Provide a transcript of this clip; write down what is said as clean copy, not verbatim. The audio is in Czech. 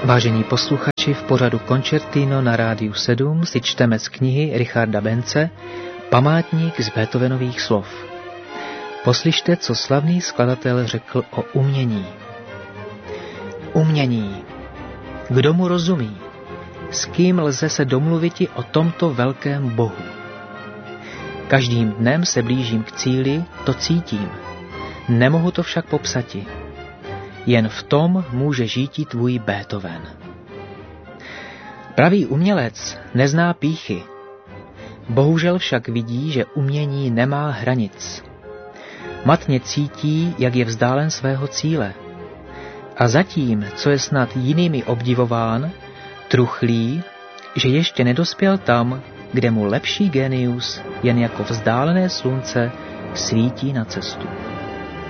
Vážení posluchači, v pořadu Concertino na Rádiu 7 si čteme z knihy Richarda Bence Památník z Beethovenových slov. Poslyšte, co slavný skladatel řekl o umění. Umění. Kdo mu rozumí? S kým lze se domluviti o tomto velkém bohu? Každým dnem se blížím k cíli, to cítím. Nemohu to však popsati. Jen v tom může žítí tvůj Beethoven. Pravý umělec nezná pýchy. Bohužel však vidí, že umění nemá hranic. Matně cítí, jak je vzdálen svého cíle. A zatím, co je snad jinými obdivován, truchlí, že ještě nedospěl tam, kde mu lepší génius jen jako vzdálené slunce svítí na cestu.